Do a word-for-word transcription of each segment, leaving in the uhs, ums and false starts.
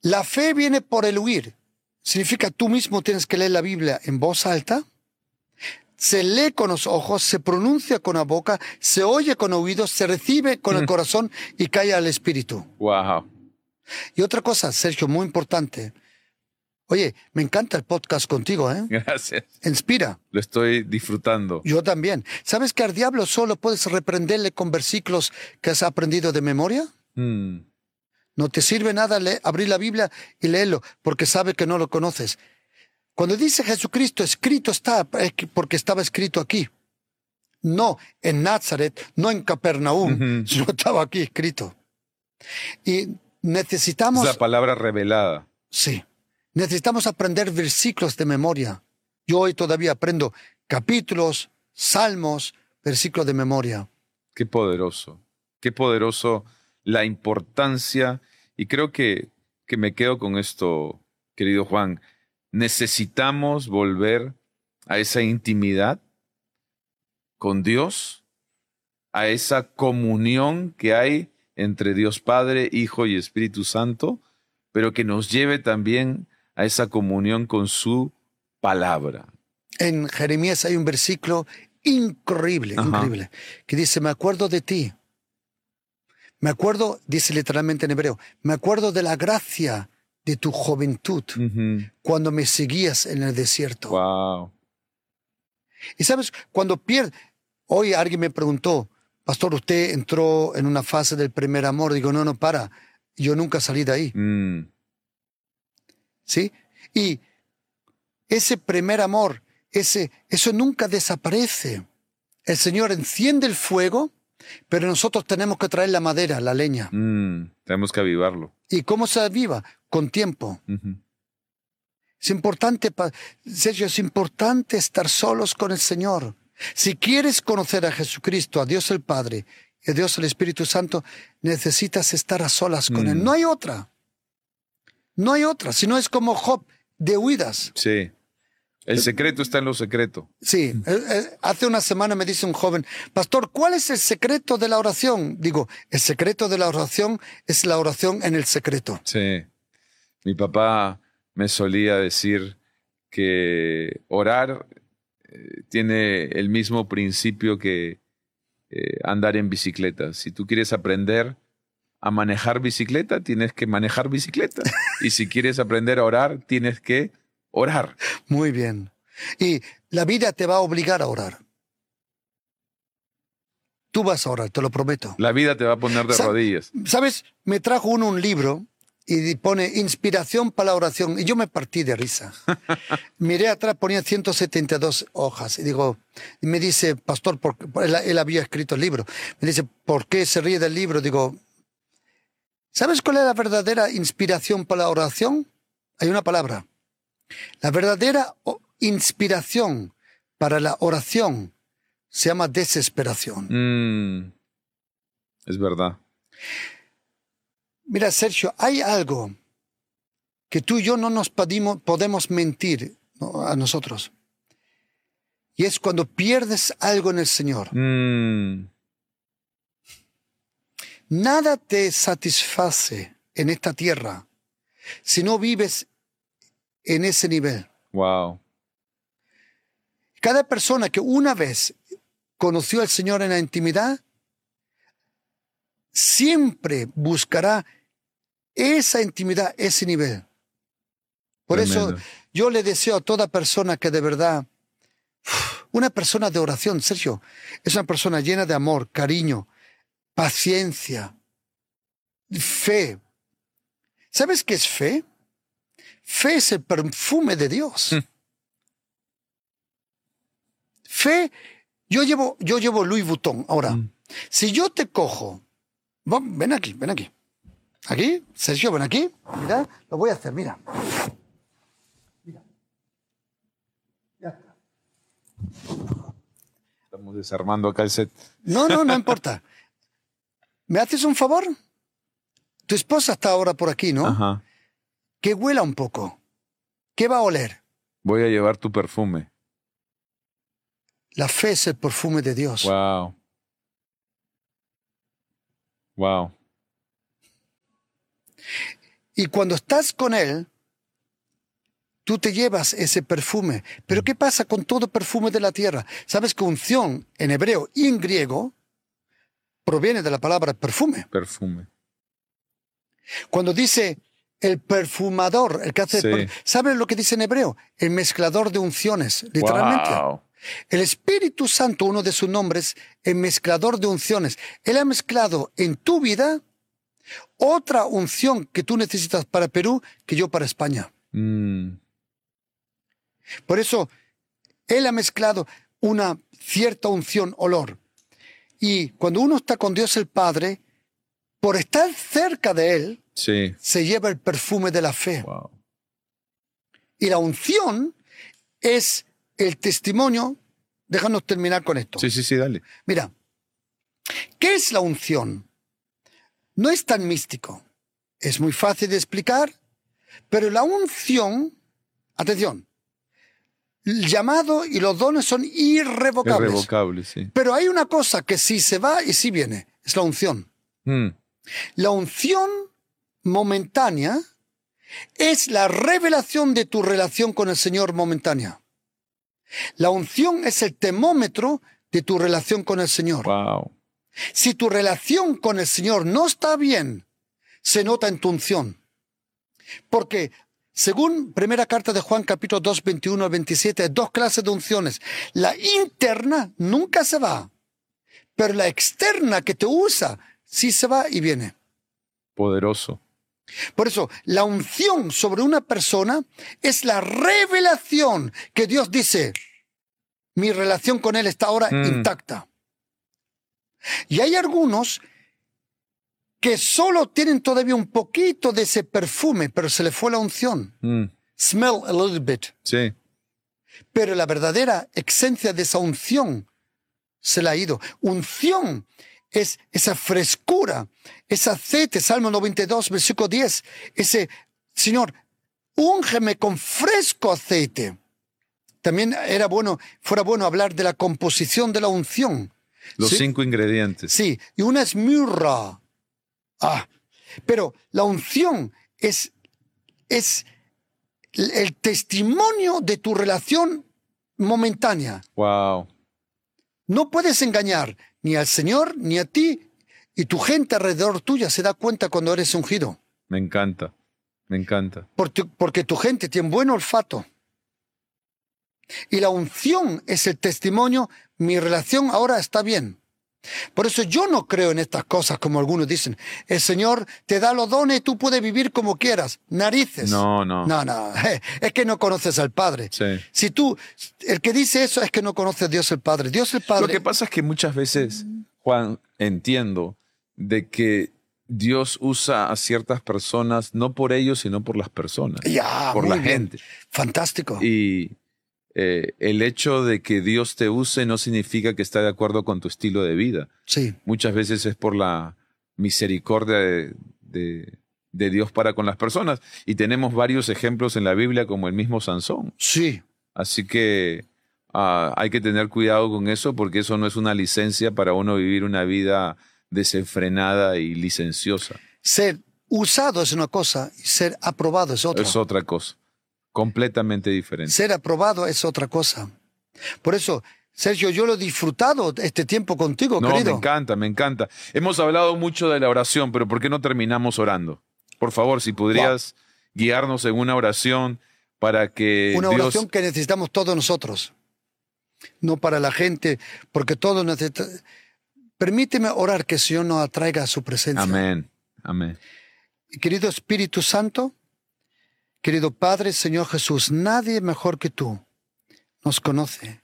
La fe viene por el oír. Significa tú mismo tienes que leer la Biblia en voz alta. Se lee con los ojos, se pronuncia con la boca, se oye con oídos, se recibe con el corazón y cae al espíritu. Wow. Y otra cosa, Sergio, muy importante. Oye, me encanta el podcast contigo, ¿eh? Gracias. Inspira. Lo estoy disfrutando. Yo también. ¿Sabes que al diablo solo puedes reprenderle con versículos que has aprendido de memoria? Mm. No te sirve nada leer, abrir la Biblia y leerlo, porque sabe que no lo conoces. Cuando dice Jesucristo, escrito está, porque estaba escrito aquí. No en Nazaret, no en Capernaum, Uh-huh. sino estaba aquí escrito. Y necesitamos... Es la palabra revelada. Sí. Necesitamos aprender versículos de memoria. Yo hoy todavía aprendo capítulos, salmos, versículos de memoria. Qué poderoso. Qué poderoso la importancia. Y creo que, que me quedo con esto, querido Juan. Necesitamos volver a esa intimidad con Dios, a esa comunión que hay entre Dios Padre, Hijo y Espíritu Santo, pero que nos lleve también a esa comunión con su palabra. En Jeremías hay un versículo increíble, Ajá. increíble, que dice, me acuerdo de ti. Me acuerdo, dice literalmente en hebreo, me acuerdo de la gracia de tu juventud Uh-huh. cuando me seguías en el desierto. Wow. Y sabes, cuando pierde, hoy alguien me preguntó, pastor, usted entró en una fase del primer amor. Digo, no, no, para, yo nunca salí de ahí. Mm. ¿Sí? Y ese primer amor, ese, eso nunca desaparece. El Señor enciende el fuego, pero nosotros tenemos que traer la madera, la leña. Mm. Tenemos que avivarlo. ¿Y cómo se aviva? Con tiempo. Uh-huh. Es importante, Sergio, es importante estar solos con el Señor. Si quieres conocer a Jesucristo, a Dios el Padre y a Dios el Espíritu Santo, necesitas estar a solas con Mm. Él. No hay otra. No hay otra. Si no es como Job, de huidas. Sí. El secreto está en lo secreto. Sí. Eh, eh, hace una semana me dice un joven, pastor, ¿cuál es el secreto de la oración? Digo, el secreto de la oración es la oración en el secreto. Sí. Mi papá me solía decir que orar eh, tiene el mismo principio que eh, andar en bicicleta. Si tú quieres aprender a manejar bicicleta, tienes que manejar bicicleta. Y si quieres aprender a orar, tienes que orar. Muy bien. Y la vida te va a obligar a orar. Tú vas a orar, te lo prometo. La vida te va a poner de Sa- rodillas. ¿Sabes? Me trajo uno un libro y pone inspiración para la oración. Y yo me partí de risa. Miré atrás, ponía ciento setenta y dos hojas. Y digo, y me dice, pastor, ¿por qué? Él, él había escrito el libro. Me dice, ¿por qué se ríe del libro? Digo, ¿sabes cuál es la verdadera inspiración para la oración? Hay una palabra. La verdadera o- inspiración para la oración se llama desesperación. Mm, es verdad. Mira, Sergio, hay algo que tú y yo no nos podimos- podemos mentir, ¿no?, a nosotros. Y es cuando pierdes algo en el Señor. Mm, Nada te satisface en esta tierra si no vives en ese nivel. wow. Cada persona que una vez conoció al Señor en la intimidad, siempre buscará esa intimidad, ese nivel. Por Tremendo. eso yo le deseo a toda persona que de verdad, una persona de oración, Sergio, es una persona llena de amor, cariño, paciencia, fe. ¿Sabes qué es fe? Fe es el perfume de Dios. Fe, yo llevo, yo llevo Louis Vuitton. Ahora, Mm. si yo te cojo, va- ven aquí, ven aquí. Aquí, Sergio, ven aquí. Mira, lo voy a hacer, mira. Mira. Ya está. Estamos desarmando acá el set. No, no, no importa. ¿Me haces un favor? Tu esposa está ahora por aquí, ¿no? Ajá. Que huela un poco. ¿Qué va a oler? Voy a llevar tu perfume. La fe es el perfume de Dios. Wow. Wow. Y cuando estás con Él, tú te llevas ese perfume. Pero ¿qué pasa con todo perfume de la tierra? ¿Sabes que unción en hebreo y en griego proviene de la palabra perfume? Perfume. Cuando dice el perfumador, el que hace... Sí. el per- ¿Sabes lo que dice en hebreo? El mezclador de unciones, literalmente. Wow. El Espíritu Santo, uno de sus nombres, el mezclador de unciones. Él ha mezclado en tu vida otra unción que tú necesitas para Perú que yo para España. Mm. Por eso, Él ha mezclado una cierta unción, olor. Y cuando uno está con Dios el Padre, por estar cerca de Él, Sí. se lleva el perfume de la fe. Wow. Y la unción es el testimonio. Déjanos terminar con esto. Sí, sí, sí, dale. Mira, ¿qué es la unción? No es tan místico. Es muy fácil de explicar, pero la unción, atención, el llamado y los dones son irrevocables. Irrevocable, sí. Pero hay una cosa que sí se va y sí viene, es la unción. Mm. La unción momentánea es la revelación de tu relación con el Señor momentánea. La unción es el termómetro de tu relación con el Señor. Wow. Si tu relación con el Señor no está bien, se nota en tu unción. Porque, según primera carta de Juan, capítulo dos, veintiuno al veintisiete, hay dos clases de unciones. La interna nunca se va, pero la externa que te usa, sí se va y viene. Poderoso. Por eso, la unción sobre una persona es la revelación que Dios dice, mi relación con Él está ahora Mm. intacta. Y hay algunos que solo tienen todavía un poquito de ese perfume, pero se le fue la unción. Mm. Smell a little bit. Sí. Pero la verdadera esencia de esa unción se la ha ido. Unción es esa frescura, ese aceite, Salmo noventa y dos, versículo diez. Ese, Señor, úngeme con fresco aceite. También era bueno, fuera bueno hablar de la composición de la unción. Los Sí. cinco ingredientes. Sí, y una es mirra. Ah, pero la unción es, es el, el testimonio de tu relación momentánea. Wow. No puedes engañar ni al Señor ni a ti, y tu gente alrededor tuya se da cuenta cuando eres ungido. Me encanta. Me encanta. Por tu- porque tu gente tiene buen olfato. Y la unción es el testimonio, mi relación ahora está bien. Por eso yo no creo en estas cosas como algunos dicen. El Señor te da los dones y tú puedes vivir como quieras. Narices. No, no. No, no. Es que no conoces al Padre. Sí. Si tú, el que dice eso es que no conoce a Dios el Padre. Dios el Padre. Lo que pasa es que muchas veces, Juan, entiendo de que Dios usa a ciertas personas no por ellos, sino por las personas. Ya, por muy la bien. gente. Fantástico. Y eh, el hecho de que Dios te use no significa que está de acuerdo con tu estilo de vida. Sí. Muchas veces es por la misericordia de, de- de Dios para con las personas. Y tenemos varios ejemplos en la Biblia, como el mismo Sansón. Sí. Así que ah, hay que tener cuidado con eso, porque eso no es una licencia para uno vivir una vida desenfrenada y licenciosa. Ser usado es una cosa y ser aprobado es otra. Es otra cosa, completamente diferente. Ser aprobado es otra cosa. Por eso, Sergio, yo lo he disfrutado este tiempo contigo, No, me querido. encanta, me encanta. Hemos hablado mucho de la oración, pero ¿por qué no terminamos orando? Por favor, si podrías guiarnos en una oración para que Una Dios... oración que necesitamos todos nosotros. No para la gente, porque todos necesitamos... Permíteme orar que el Señor nos atraiga a su presencia. Amén, amén. Querido Espíritu Santo, querido Padre, Señor Jesús, nadie mejor que tú nos conoce.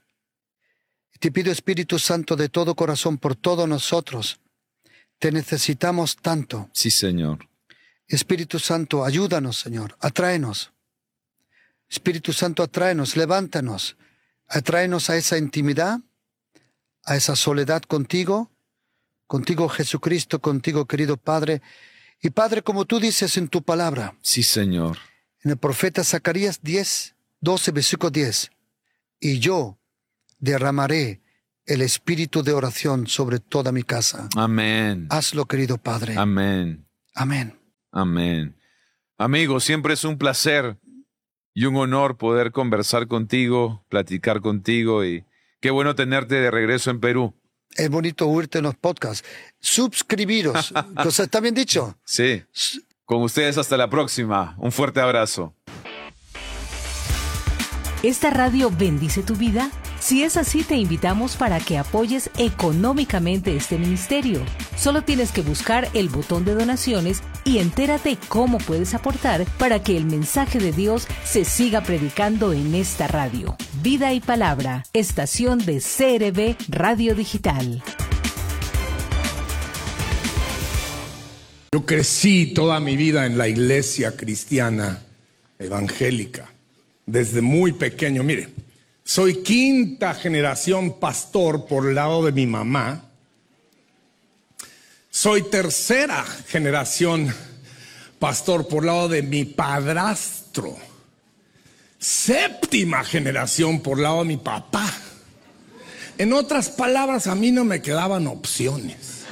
Te pido, Espíritu Santo, de todo corazón, por todos nosotros. Te necesitamos tanto. Sí, Señor. Espíritu Santo, ayúdanos, Señor, atráenos. Espíritu Santo, atráenos, levántanos, atráenos a esa intimidad, a esa soledad contigo, contigo Jesucristo, contigo querido Padre. Y Padre, como tú dices en tu palabra, Sí, Señor. en el profeta Zacarías diez, doce, versículo diez, y yo derramaré el espíritu de oración sobre toda mi casa. Amén. Hazlo, querido Padre. Amén. Amén. Amén. Amigo, siempre es un placer y un honor poder conversar contigo, platicar contigo y qué bueno tenerte de regreso en Perú. Es bonito oírte en los podcasts. Suscribiros. ¿Está bien dicho? Sí. Con ustedes hasta la próxima. Un fuerte abrazo. ¿Esta radio bendice tu vida? Si es así, te invitamos para que apoyes económicamente este ministerio. Solo tienes que buscar el botón de donaciones y entérate cómo puedes aportar para que el mensaje de Dios se siga predicando en esta radio. Vida y Palabra, estación de C R B Radio Digital. Yo crecí toda mi vida en la iglesia cristiana evangélica, desde muy pequeño. Mire, soy quinta generación pastor por el lado de mi mamá. Soy tercera generación pastor por el lado de mi padrastro. Séptima generación por el lado de mi papá. En otras palabras, a mí no me quedaban opciones.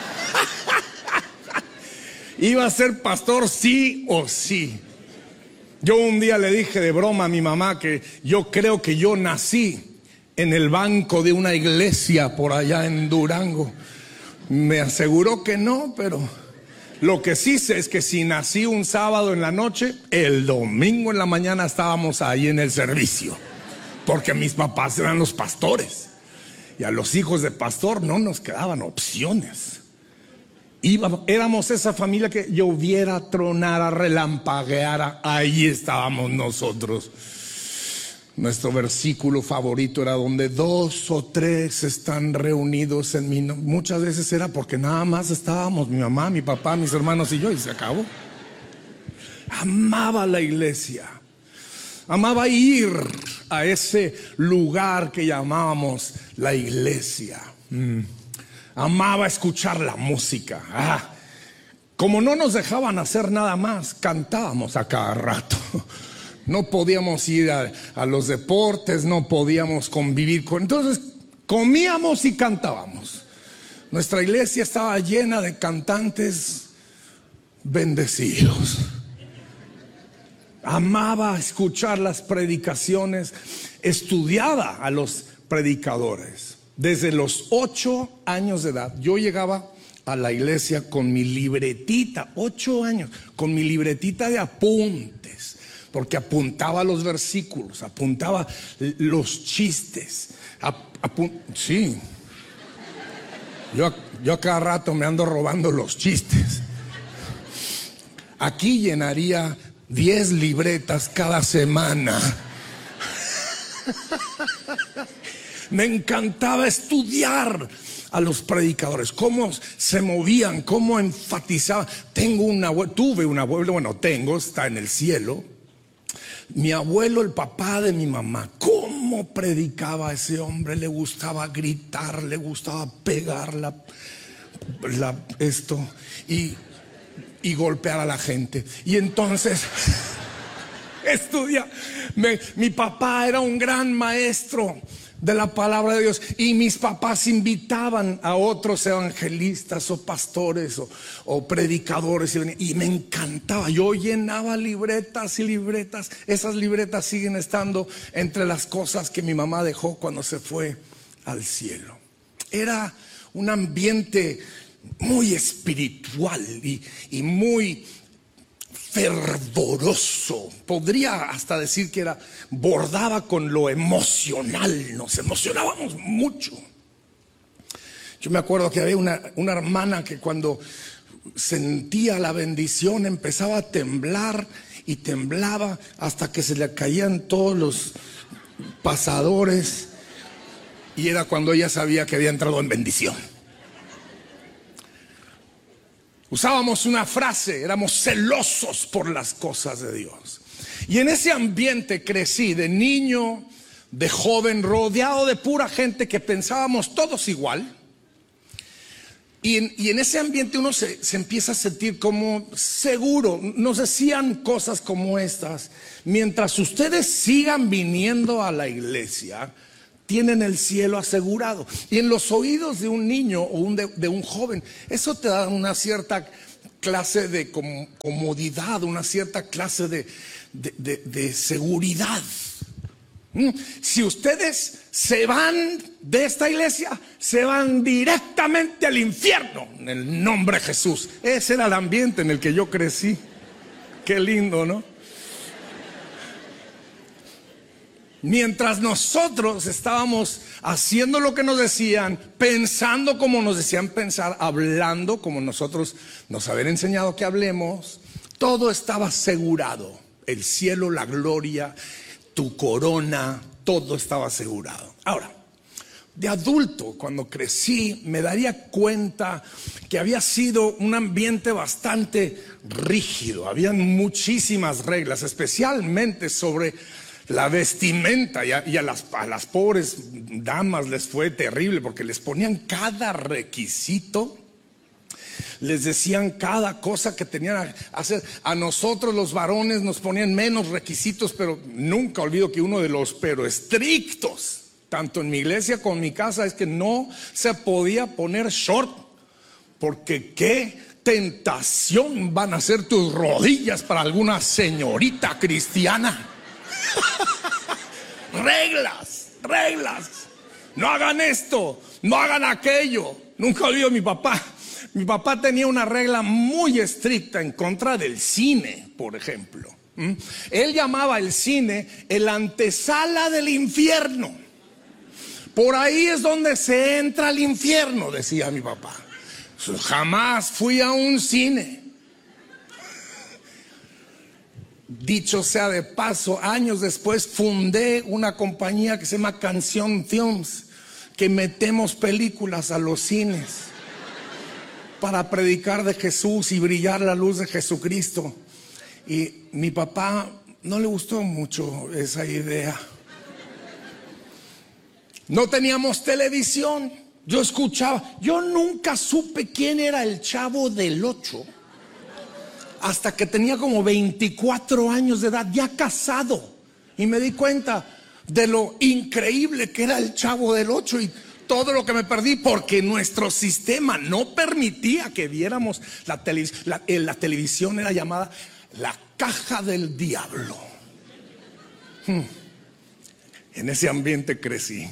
Iba a ser pastor sí o sí. Yo un día le dije de broma a mi mamá que yo creo que yo nací en el banco de una iglesia por allá en Durango. Me aseguró que no, pero lo que sí sé es que si nací un sábado en la noche, el domingo en la mañana estábamos ahí en el servicio, porque mis papás eran los pastores y a los hijos de pastor no nos quedaban opciones. Iba, éramos esa familia que lloviera, tronara, relampagueara, ahí estábamos nosotros. Nuestro versículo favorito era donde dos o tres están reunidos en mí. Muchas veces era porque nada más estábamos mi mamá, mi papá, mis hermanos y yo, y se acabó. Amaba la iglesia, amaba ir a ese lugar que llamábamos la iglesia. Mm. Amaba escuchar la música. Ah, como no nos dejaban hacer nada más, cantábamos a cada rato. No podíamos ir a, a los deportes, no podíamos convivir con... Entonces comíamos y cantábamos. Nuestra iglesia estaba llena de cantantes bendecidos. Amaba escuchar las predicaciones, estudiaba a los predicadores. Desde los ocho años de edad, yo llegaba a la iglesia con mi libretita, ocho años, con mi libretita de apuntes, porque apuntaba los versículos, apuntaba los chistes. Apun- sí, yo, yo a cada rato me ando robando los chistes. Aquí llenaría diez libretas cada semana. Me encantaba estudiar a los predicadores, cómo se movían, cómo enfatizaban. Tengo un abuelo, tuve un abuelo, bueno, tengo, está en el cielo. Mi abuelo, el papá de mi mamá, cómo predicaba ese hombre. Le gustaba gritar, le gustaba pegar la, la, esto y, y golpear a la gente. Y entonces estudia. Me, mi papá era un gran maestro de la palabra de Dios, y mis papás invitaban a otros evangelistas o pastores o, o predicadores y, y me encantaba. Yo llenaba libretas y libretas. Esas libretas siguen estando entre las cosas que mi mamá dejó cuando se fue al cielo. Era un ambiente muy espiritual y, y muy fervoroso. Podría hasta decir que era, bordaba con lo emocional. Nos emocionábamos mucho. Yo me acuerdo que había una, una hermana que cuando sentía la bendición empezaba a temblar y temblaba hasta que se le caían todos los pasadores, y era cuando ella sabía que había entrado en bendición. Usábamos una frase, éramos celosos por las cosas de Dios. Y en ese ambiente crecí, de niño, de joven, rodeado de pura gente que pensábamos todos igual. Y en, y en ese ambiente uno se, se empieza a sentir como seguro. Nos decían cosas como estas: mientras ustedes sigan viniendo a la iglesia, tienen el cielo asegurado. Y en los oídos de un niño o un de, de un joven, eso te da una cierta clase de com- comodidad, una cierta clase de, de, de, de seguridad. ¿Mm? Si ustedes se van de esta iglesia, se van directamente al infierno, en el nombre de Jesús. Ese era el ambiente en el que yo crecí. Qué lindo, ¿no? Mientras nosotros estábamos haciendo lo que nos decían, pensando como nos decían pensar, hablando como nosotros nos habían enseñado que hablemos, todo estaba asegurado. El cielo, la gloria, tu corona, todo estaba asegurado. Ahora, de adulto, cuando crecí, me daría cuenta que había sido un ambiente bastante rígido. Habían muchísimas reglas, especialmente sobre la vestimenta, y a, y a, las, a las pobres damas les fue terrible porque les ponían cada requisito, les decían cada cosa que tenían que hacer. A nosotros los varones nos ponían menos requisitos, pero nunca olvido que uno de los pero estrictos, tanto en mi iglesia como en mi casa, es que no se podía poner short, porque qué tentación van a ser tus rodillas para alguna señorita cristiana. Reglas, reglas. No hagan esto, no hagan aquello. Nunca olvido a mi papá. Mi papá tenía una regla muy estricta en contra del cine, por ejemplo. ¿Mm? Él llamaba el cine el antesala del infierno. Por ahí es donde se entra al infierno, decía mi papá. Jamás fui a un cine. Dicho sea de paso, años después fundé una compañía que se llama Canción Films, que metemos películas a los cines para predicar de Jesús y brillar la luz de Jesucristo. Y mi papá no le gustó mucho esa idea. No teníamos televisión. Yo escuchaba, yo nunca supe quién era el Chavo del Ocho hasta que tenía como veinticuatro años de edad, ya casado, y me di cuenta de lo increíble que era el Chavo del Ocho y todo lo que me perdí porque nuestro sistema no permitía que viéramos la, tele, la, eh, la televisión. Era llamada la caja del diablo. hmm. En ese ambiente crecí.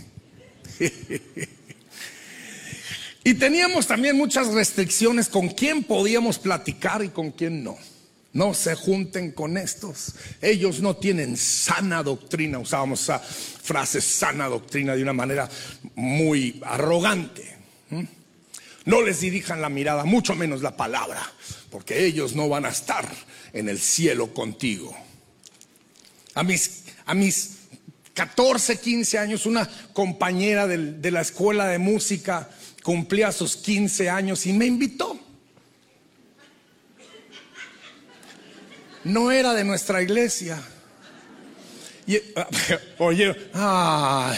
Y teníamos también muchas restricciones con quién podíamos platicar y con quién no. No se junten con estos. Ellos no tienen sana doctrina. Usábamos esa frase, sana doctrina, de una manera muy arrogante. No les dirijan la mirada, mucho menos la palabra, porque ellos no van a estar en el cielo contigo. A mis, a mis catorce, quince años, una compañera de, de la escuela de música cumplía sus quince años y me invitó. No era de nuestra iglesia. Y, oye, ay.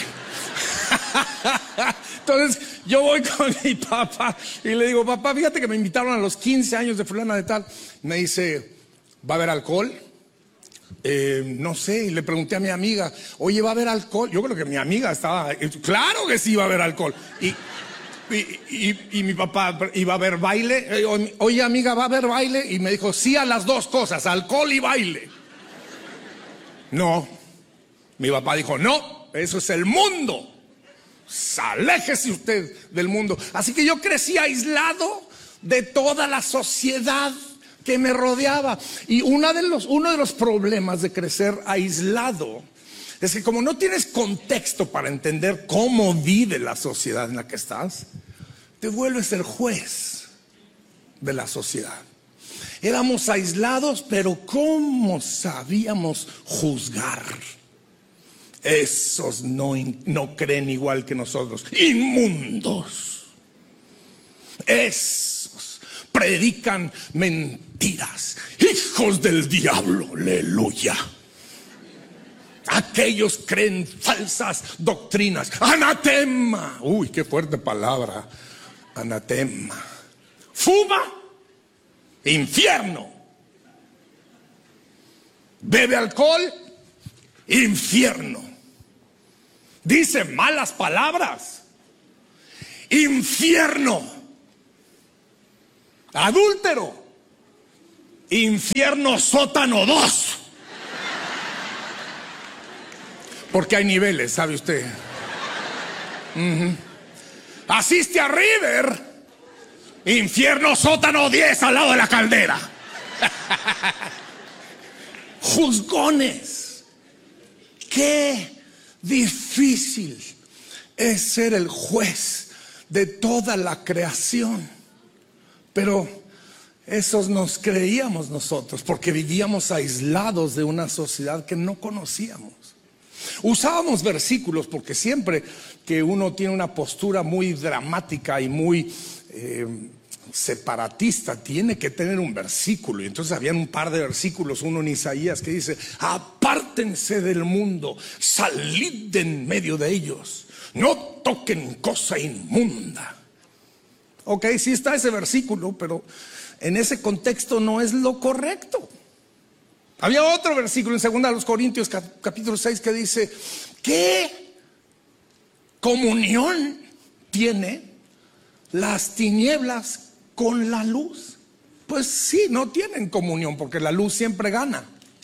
Entonces yo voy con mi papá y le digo, papá, fíjate que me invitaron a los quince años de fulana de tal. Me dice, ¿va a haber alcohol? Eh, no sé, y le pregunté a mi amiga, oye, ¿va a haber alcohol? Yo creo que mi amiga estaba, claro que sí va a haber alcohol. Y Y, y, y mi papá, ¿iba a haber baile? Oye, amiga, ¿va a haber baile? Y me dijo, sí a las dos cosas, alcohol y baile. No. Mi papá dijo, no, eso es el mundo. Aléjese usted del mundo. Así que yo crecí aislado de toda la sociedad que me rodeaba. Y una de los, uno de los problemas de crecer aislado es que como no tienes contexto para entender cómo vive la sociedad en la que estás, te vuelves el juez de la sociedad. Éramos aislados, pero ¿cómo sabíamos juzgar? Esos no, no creen igual que nosotros. Inmundos. Esos predican mentiras. Hijos del diablo. Aleluya. Aquellos creen falsas doctrinas. Anatema. Uy, qué fuerte palabra. Anatema. Fuma. Infierno. Bebe alcohol. Infierno. Dice malas palabras. Infierno. Adúltero. infierno sótano dos. Porque hay niveles, ¿sabe usted? Uh-huh. Asiste a River, infierno sótano diez al lado de la caldera. Juzgones. Qué difícil es ser el juez de toda la creación. Pero esos nos creíamos nosotros, porque vivíamos aislados de una sociedad que no conocíamos. Usábamos versículos porque siempre que uno tiene una postura muy dramática y muy eh, separatista, tiene que tener un versículo. Y entonces habían un par de versículos, uno en Isaías que dice: apártense del mundo, salid de en medio de ellos, no toquen cosa inmunda. Ok, sí está ese versículo, pero en ese contexto no es lo correcto. Había otro versículo en segunda de los Corintios capítulo seis que dice: ¿qué comunión tiene las tinieblas con la luz? Pues sí, no tienen comunión, porque la luz siempre gana.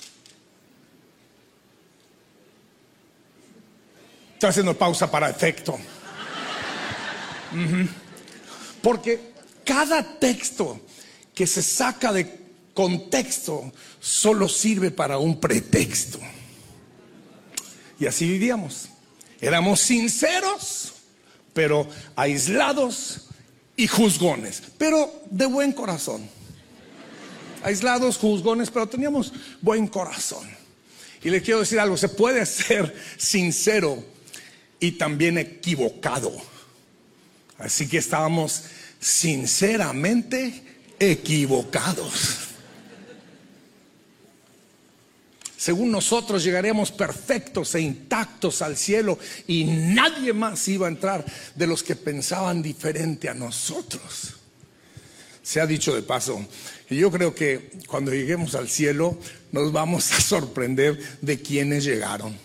Estoy haciendo pausa para efecto. Uh-huh. Porque cada texto que se saca de contexto solo sirve para un pretexto. Y así vivíamos. Éramos sinceros, pero aislados y juzgones, pero de buen corazón. Aislados, juzgones, pero teníamos buen corazón. Y le quiero decir algo: se puede ser sincero y también equivocado. Así que estábamos sinceramente equivocados. Según nosotros llegaremos perfectos e intactos al cielo, y nadie más iba a entrar de los que pensaban diferente a nosotros. Se ha dicho de paso, y yo creo que cuando lleguemos al cielo nos vamos a sorprender de quienes llegaron.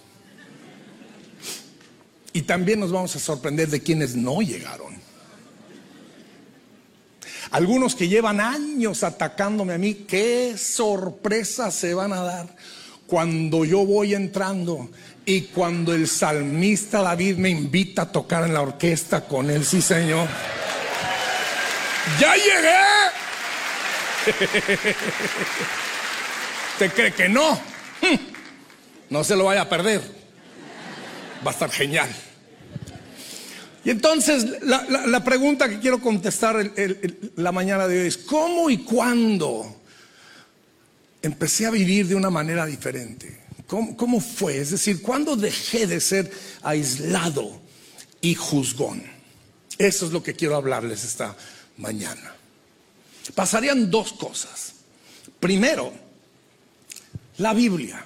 Y también nos vamos a sorprender de quienes no llegaron. Algunos que llevan años atacándome a mí, qué sorpresa se van a dar cuando yo voy entrando y cuando el salmista David me invita a tocar en la orquesta con él. Sí, señor. ¡Ya llegué! ¿Usted cree que no? No se lo vaya a perder. Va a estar genial. Y entonces la, la, la pregunta que quiero contestar el, el, el, la mañana de hoy es: ¿cómo y cuándo empecé a vivir de una manera diferente? ¿Cómo, cómo fue? Es decir, ¿cuándo dejé de ser aislado y juzgón? Eso es lo que quiero hablarles esta mañana. Pasarían dos cosas. Primero, la Biblia.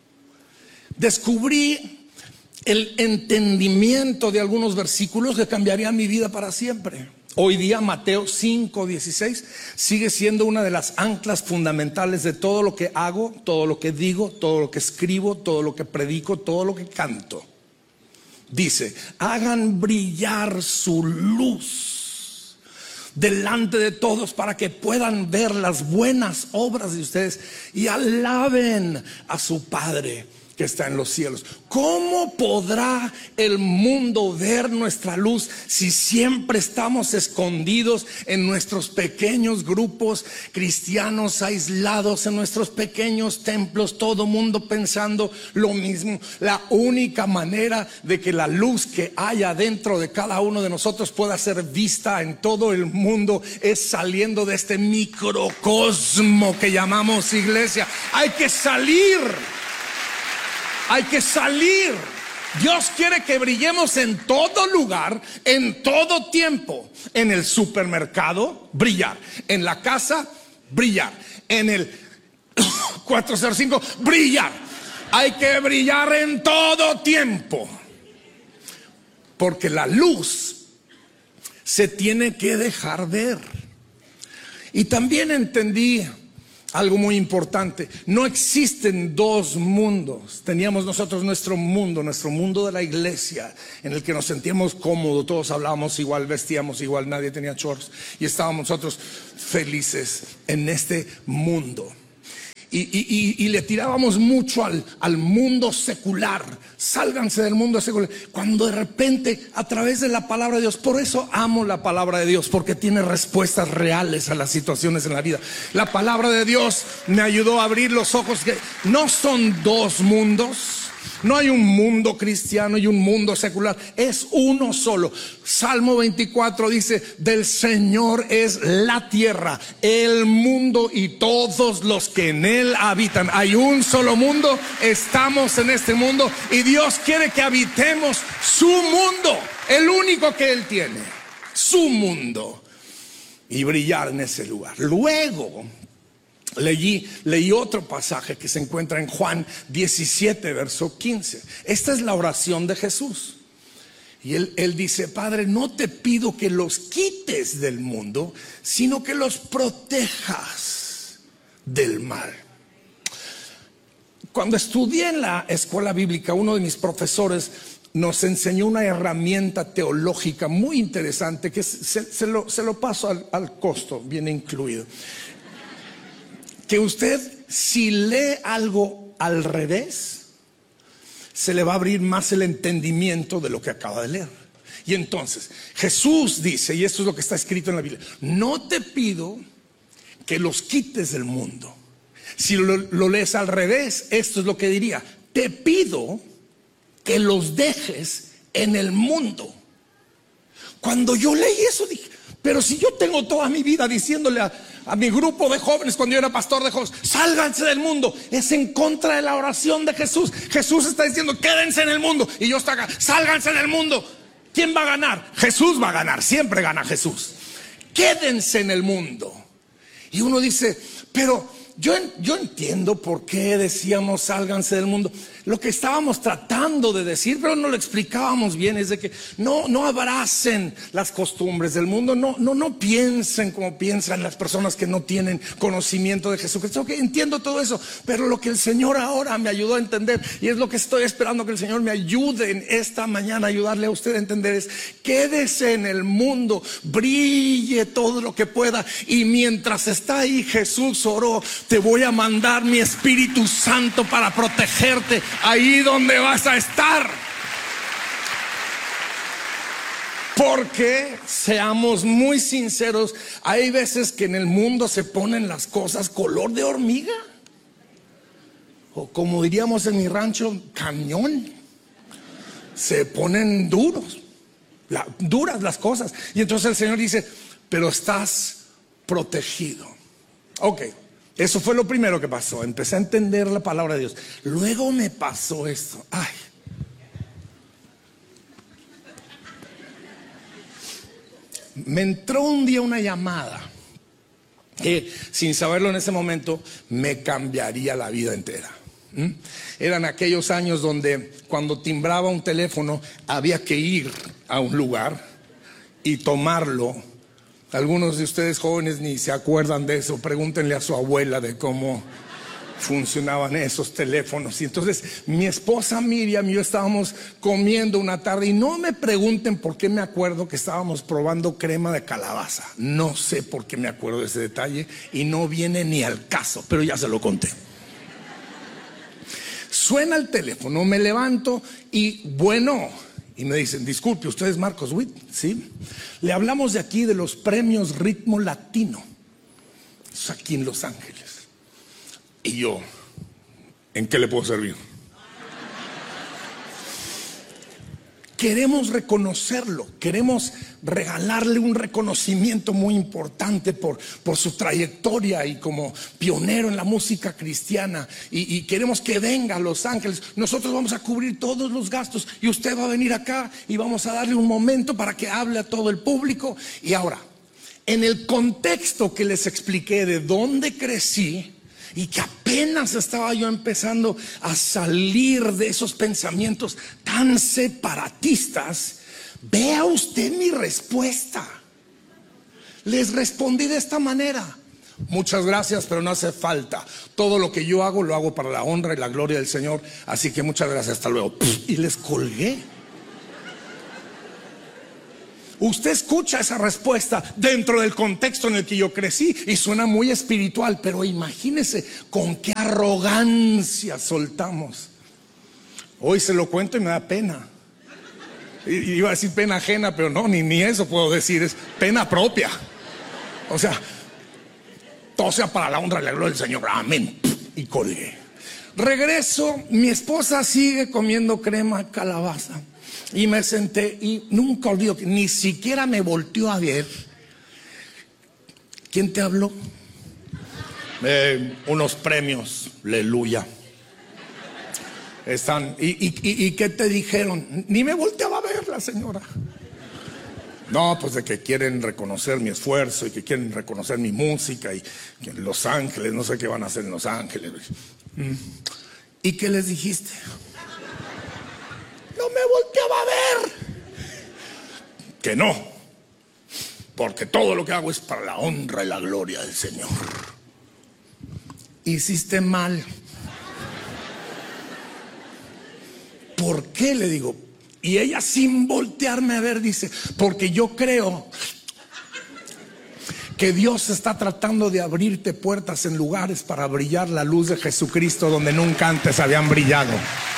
Descubrí el entendimiento de algunos versículos que cambiarían mi vida para siempre. Hoy día Mateo cinco dieciséis sigue siendo una de las anclas fundamentales de todo lo que hago, todo lo que digo, todo lo que escribo, todo lo que predico, todo lo que canto. Dice: hagan brillar su luz delante de todos para que puedan ver las buenas obras de ustedes y alaben a su Padre que está en los cielos. ¿Cómo podrá el mundo ver nuestra luz si siempre estamos escondidos en nuestros pequeños grupos cristianos, aislados en nuestros pequeños templos, todo mundo pensando lo mismo? La única manera de que la luz que haya dentro de cada uno de nosotros pueda ser vista en todo el mundo es saliendo de este microcosmo que llamamos iglesia. Hay que salir. Hay que salir. Dios quiere que brillemos en todo lugar, en todo tiempo. En el supermercado, brillar. En la casa, brillar. En el cuatrocientos cinco, brillar. Hay que brillar en todo tiempo. Porque la luz se tiene que dejar ver. Y también entendí algo muy importante. No existen dos mundos. Teníamos nosotros nuestro mundo, nuestro mundo de la iglesia, en el que nos sentíamos cómodos, todos hablábamos igual, vestíamos igual, nadie tenía shorts, y estábamos nosotros felices en este mundo. Y, y, y, y le tirábamos mucho al, al mundo secular. Sálganse del mundo secular. Cuando de repente, a través de la palabra de Dios, por eso amo la palabra de Dios, porque tiene respuestas reales a las situaciones en la vida. La palabra de Dios me ayudó a abrir los ojos, que no son dos mundos. No hay un mundo cristiano y un mundo secular, es uno solo. Salmo veinticuatro dice: del Señor es la tierra, el mundo y todos los que en él habitan. Hay un solo mundo, estamos en este mundo y Dios quiere que habitemos su mundo, el único que él tiene, su mundo, y brillar en ese lugar. Luego Leí, leí otro pasaje que se encuentra en Juan diecisiete, verso quince. Esta es la oración de Jesús. Y él, él dice: Padre, no te pido que los quites del mundo, sino que los protejas del mal. Cuando estudié en la escuela bíblica, uno de mis profesores nos enseñó una herramienta teológica muy interesante que se, se, lo, se lo paso al, al costo, viene incluido. Que usted, si lee algo al revés, se le va a abrir más el entendimiento de lo que acaba de leer. Y entonces Jesús dice, y esto es lo que está escrito en la Biblia: no te pido que los quites del mundo. Si lo, lo lees al revés, esto es lo que diría: te pido que los dejes en el mundo. Cuando yo leí eso dije: pero si yo tengo toda mi vida diciéndole a, a mi grupo de jóvenes, cuando yo era pastor de jóvenes, sálganse del mundo, es en contra de la oración de Jesús. Jesús está diciendo: quédense en el mundo, y yo estoy acá: sálganse del mundo. ¿Quién va a ganar? Jesús va a ganar, siempre gana Jesús. Quédense en el mundo. Y uno dice: pero yo, yo entiendo por qué decíamos sálganse del mundo. Lo que estábamos tratando de decir, pero no lo explicábamos bien, es de que no, no abracen las costumbres del mundo, no, no, no piensen como piensan las personas que no tienen conocimiento de Jesucristo. Okay, entiendo todo eso, pero lo que el Señor ahora me ayudó a entender, y es lo que estoy esperando que el Señor me ayude en esta mañana, ayudarle a usted a entender, es: quédese en el mundo, brille todo lo que pueda, y mientras está ahí, Jesús oró: te voy a mandar mi Espíritu Santo para protegerte ahí donde vas a estar. Porque, seamos muy sinceros, hay veces que en el mundo se ponen las cosas color de hormiga, o como diríamos en mi rancho, cañón. Se ponen duros, la, duras las cosas. Y entonces el Señor dice: pero estás protegido. Ok, eso fue lo primero que pasó. Empecé a entender la palabra de Dios. Luego me pasó esto. Ay. Me entró un día una llamada que, sin saberlo en ese momento, me cambiaría la vida entera. ¿Mm? Eran aquellos años donde cuando timbraba un teléfono había que ir a un lugar y tomarlo. Algunos de ustedes jóvenes ni se acuerdan de eso. Pregúntenle a su abuela de cómo funcionaban esos teléfonos. Y entonces mi esposa Miriam y yo estábamos comiendo una tarde, y no me pregunten por qué me acuerdo que estábamos probando crema de calabaza. No sé por qué me acuerdo de ese detalle, y no viene ni al caso, pero ya se lo conté. Suena el teléfono, me levanto y bueno, y me dicen: disculpe, ¿usted es Marcos Witt? Sí. Le hablamos de aquí, de los premios Ritmo Latino, es aquí en Los Ángeles. Y yo: ¿en qué le puedo servir? Queremos reconocerlo, queremos regalarle un reconocimiento muy importante por, por su trayectoria y como pionero en la música cristiana, y, y queremos que venga a Los Ángeles. Nosotros vamos a cubrir todos los gastos y usted va a venir acá y vamos a darle un momento para que hable a todo el público. Y ahora, en el contexto que les expliqué de dónde crecí, y que apenas estaba yo empezando a salir de esos pensamientos tan separatistas, vea usted mi respuesta. Les respondí de esta manera: muchas gracias, pero no hace falta. Todo lo que yo hago, lo hago para la honra y la gloria del Señor. Así que muchas gracias, hasta luego. Y les colgué. Usted escucha esa respuesta dentro del contexto en el que yo crecí y suena muy espiritual, pero imagínese con qué arrogancia soltamos. Hoy se lo cuento y me da pena. Iba a decir pena ajena, pero no, ni, ni eso puedo decir, es pena propia. O sea, todo sea para la honra y la gloria del Señor, amén. Y colgué. Regreso, mi esposa sigue comiendo crema calabaza. Y me senté y nunca olvido que ni siquiera me volteó a ver. ¿Quién te habló? Eh, unos premios, aleluya. Están, y, y, y, ¿y qué te dijeron? Ni me volteaba a ver la señora. No, pues de que quieren reconocer mi esfuerzo y que quieren reconocer mi música y que en Los Ángeles, no sé qué van a hacer en Los Ángeles. ¿Y qué les dijiste? No me volteaba a ver. Que no, porque todo lo que hago es para la honra y la gloria del Señor. Hiciste mal. ¿Por qué? Le digo. Y ella, sin voltearme a ver, dice: porque yo creo que Dios está tratando de abrirte puertas en lugares para brillar la luz de Jesucristo donde nunca antes habían brillado.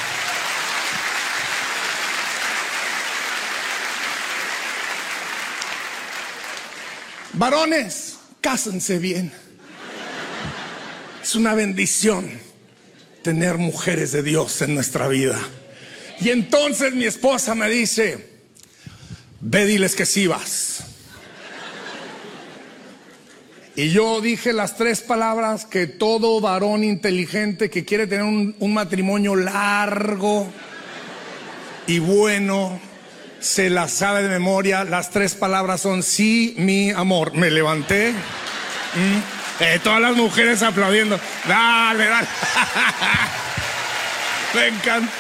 Varones, cásense bien. Es una bendición tener mujeres de Dios en nuestra vida. Y entonces mi esposa me dice: ve, diles que sí vas. Y yo dije las tres palabras que todo varón inteligente que quiere tener un, un matrimonio largo y bueno se las sabe de memoria. Las tres palabras son: sí, mi amor. Me levanté. ¿Mm? Eh, todas las mujeres aplaudiendo. Dale, dale. Me encanta.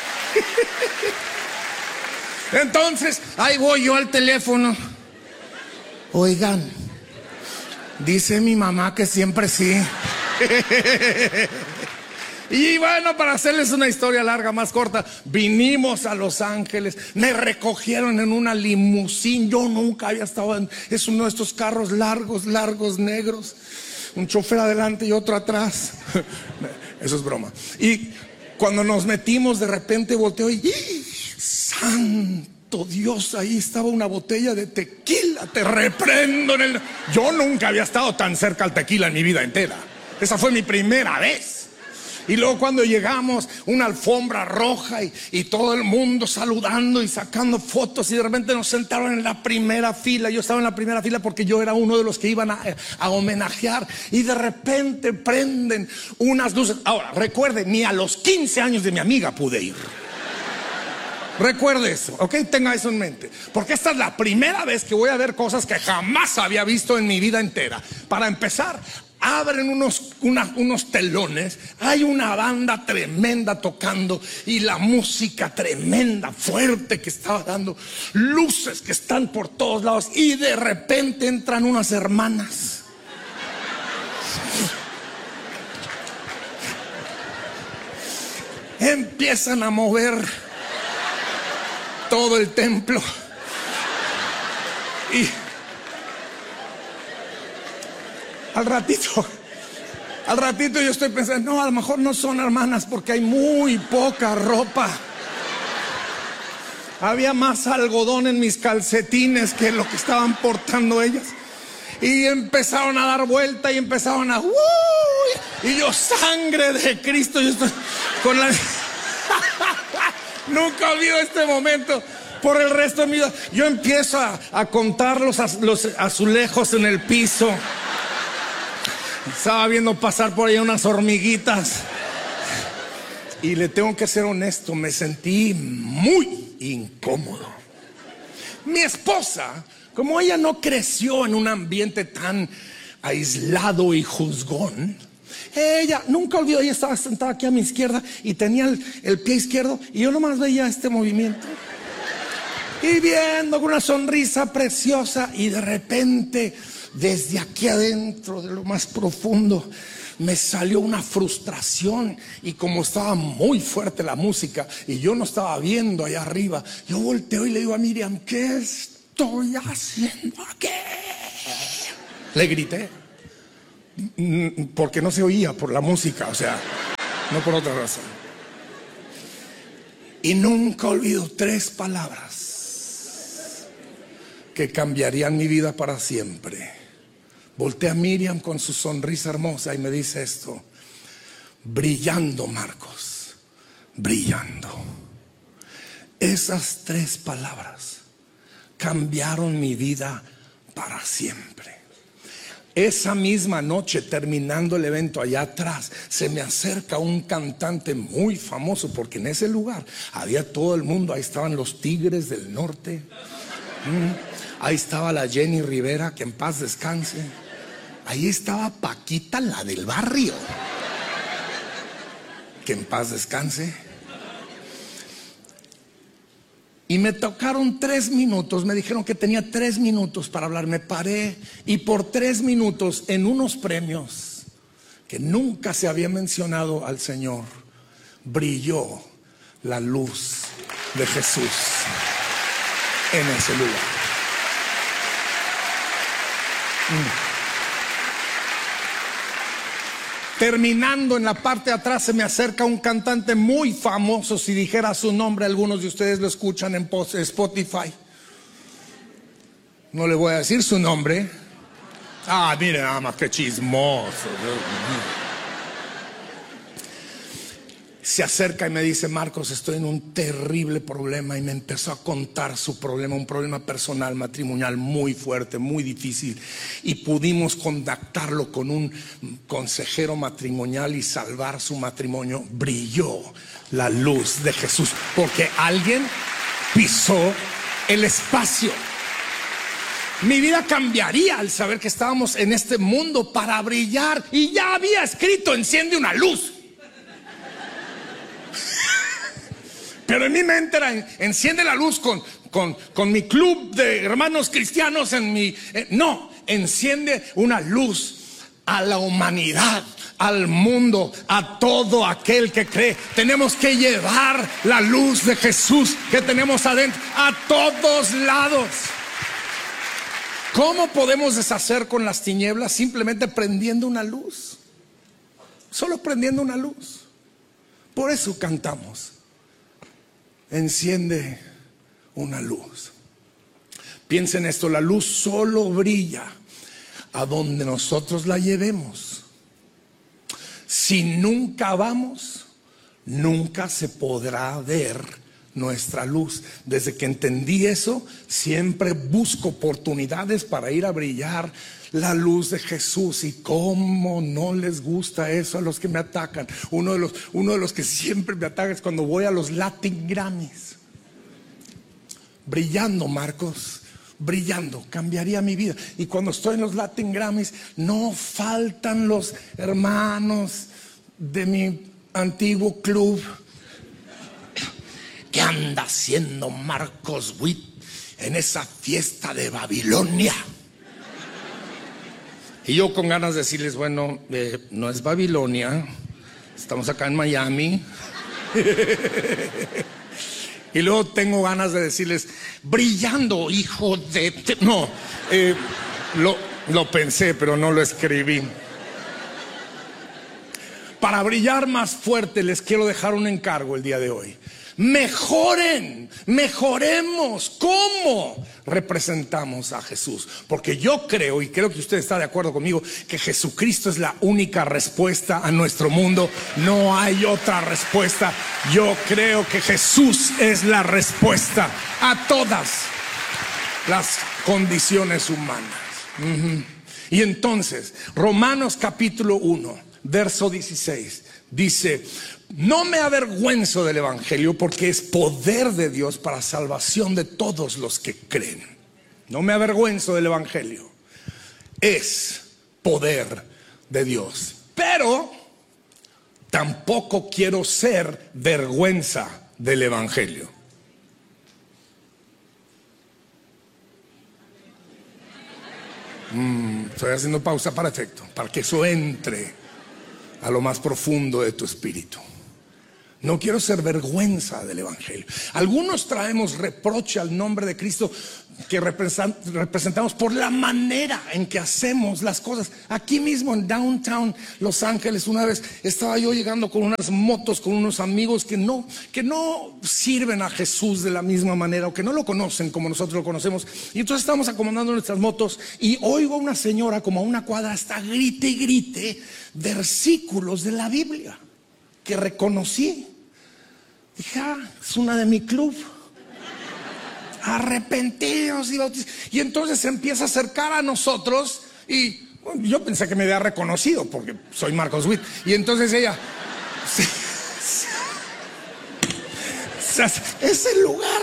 Entonces, ahí voy yo al teléfono. Oigan, dice mi mamá que siempre sí. Y bueno, para hacerles una historia larga, más corta, vinimos a Los Ángeles, me recogieron en una limusín. Yo nunca había estado en, es uno de estos carros largos, largos, negros, un chofer adelante y otro atrás. Eso es broma. Y cuando nos metimos, de repente volteo y ¡ih! ¡Santo Dios! Ahí estaba una botella de tequila. Te reprendo en el... Yo nunca había estado tan cerca al tequila en mi vida entera. Esa fue mi primera vez. Y luego cuando llegamos, una alfombra roja y, y todo el mundo saludando y sacando fotos, y de repente nos sentaron en la primera fila. Yo estaba en la primera fila porque yo era uno de los que iban a, a homenajear, y de repente prenden unas luces. Ahora, recuerde, ni a los quince años de mi amiga pude ir. Recuerde eso, ¿ok? Tenga eso en mente, porque esta es la primera vez que voy a ver cosas que jamás había visto en mi vida entera. Para empezar, abren unos, una, unos telones, hay una banda tremenda tocando y la música tremenda, fuerte que estaba dando, luces que están por todos lados, y de repente entran unas hermanas. Empiezan a mover todo el templo. Y al ratito, al ratito yo estoy pensando, no, a lo mejor no son hermanas porque hay muy poca ropa. Había más algodón en mis calcetines que lo que estaban portando ellas. Y empezaron a dar vuelta y empezaron a... ¡Uy! Y yo, sangre de Cristo, yo estoy con la... Nunca olvido este momento por el resto de mi vida. Yo empiezo a, a contar los, az, los azulejos en el piso. Estaba viendo pasar por ahí unas hormiguitas. Y le tengo que ser honesto, me sentí muy incómodo. Mi esposa, como ella no creció en un ambiente tan aislado y juzgón, ella, nunca olvidó, ella estaba sentada aquí a mi izquierda y tenía el, el pie izquierdo, y yo nomás veía este movimiento. Y viendo con una sonrisa preciosa, y de repente desde aquí adentro, de lo más profundo, me salió una frustración. Y como estaba muy fuerte la música y yo no estaba viendo allá arriba, yo volteo y le digo a Miriam, ¿qué estoy haciendo aquí? Le grité, porque no se oía por la música, o sea, no por otra razón. Y nunca olvido tres palabras que cambiarían mi vida para siempre. Volteé a Miriam con su sonrisa hermosa y me dice esto: brillando, Marcos, brillando. Esas tres palabras cambiaron mi vida para siempre. Esa misma noche, terminando el evento, allá atrás se me acerca un cantante muy famoso, porque en ese lugar había todo el mundo. Ahí estaban los Tigres del Norte, mm. ahí estaba la Jenny Rivera, que en paz descanse. Ahí estaba Paquita, la del barrio, que en paz descanse. Y me tocaron tres minutos, me dijeron que tenía tres minutos para hablar. Me paré y por tres minutos, en unos premios que nunca se había mencionado al Señor, brilló la luz de Jesús en ese lugar. Mm. Terminando, en la parte de atrás se me acerca un cantante muy famoso. Si dijera su nombre, algunos de ustedes lo escuchan en Spotify. No le voy a decir su nombre. Ah, mire nada más, qué chismoso. Se acerca y me dice: Marcos, estoy en un terrible problema. Y me empezó a contar su problema, un problema personal, matrimonial muy fuerte, muy difícil. Y pudimos contactarlo con un consejero matrimonial y salvar su matrimonio. Brilló la luz de Jesús, porque alguien pisó el espacio. Mi vida cambiaría al saber que estábamos en este mundo para brillar. Y ya había escrito: enciende una luz. Pero en mi mente era: enciende la luz con, con, con mi club de hermanos cristianos en mi... Eh, no, enciende una luz a la humanidad, al mundo, a todo aquel que cree. Tenemos que llevar la luz de Jesús que tenemos adentro a todos lados. ¿Cómo podemos deshacer con las tinieblas? Simplemente prendiendo una luz. Solo prendiendo una luz. Por eso cantamos: enciende una luz. Piensen esto: la luz solo brilla a donde nosotros la llevemos. Si nunca vamos, nunca se podrá ver nuestra luz. Desde que entendí eso, siempre busco oportunidades para ir a brillar la luz de Jesús. Y cómo no les gusta eso a los que me atacan. Uno de los, uno de los que siempre me ataca es cuando voy a los Latin Grammys. Brillando, Marcos, brillando, cambiaría mi vida. Y cuando estoy en los Latin Grammys, no faltan los hermanos de mi antiguo club. ¿Qué anda haciendo Marcos Witt en esa fiesta de Babilonia? Y yo con ganas de decirles: bueno, eh, no es Babilonia, estamos acá en Miami. Y luego tengo ganas de decirles: brillando, hijo de... No, eh, lo, lo pensé, pero no lo escribí. Para brillar más fuerte, les quiero dejar un encargo el día de hoy. Mejoren, mejoremos cómo representamos a Jesús. Porque yo creo, y creo que usted está de acuerdo conmigo, que Jesucristo es la única respuesta a nuestro mundo. No hay otra respuesta. Yo creo que Jesús es la respuesta a todas las condiciones humanas. Uh-huh. Y entonces, Romanos capítulo uno, verso dieciséis, dice: no me avergüenzo del evangelio, porque es poder de Dios para salvación de todos los que creen. No me avergüenzo del evangelio, es poder de Dios. Pero tampoco quiero ser vergüenza del evangelio. Mm. Estoy haciendo pausa para efecto, para que eso entre a lo más profundo de tu espíritu. No quiero ser vergüenza del evangelio. Algunos traemos reproche al nombre de Cristo que representamos por la manera en que hacemos las cosas. Aquí mismo en Downtown Los Ángeles, una vez estaba yo llegando con unas motos, con unos amigos que no, que no sirven a Jesús de la misma manera, o que no lo conocen como nosotros lo conocemos. Y entonces estábamos acomodando nuestras motos y oigo a una señora como a una cuadra, hasta grite y grite versículos de la Biblia que reconocí. Dije, ah, es una de mi club. Arrepentidos y bautizados. Y entonces se empieza a acercar a nosotros. Y bueno, yo pensé que me había reconocido porque soy Marcos Witt. Y entonces ella se, se, se, ese lugar